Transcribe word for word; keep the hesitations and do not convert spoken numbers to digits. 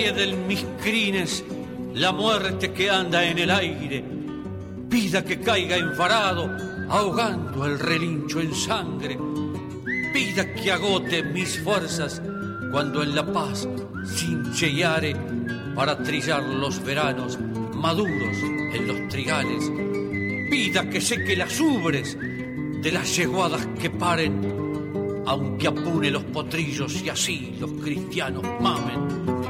de mis crines, la muerte que anda en el aire, pida que caiga enfarado, ahogando el relincho en sangre, pida que agote mis fuerzas cuando en la paz cincheare para trillar los veranos maduros en los trigales, pida que seque las ubres de las yeguadas que paren, aunque apune los potrillos y así los cristianos mamen.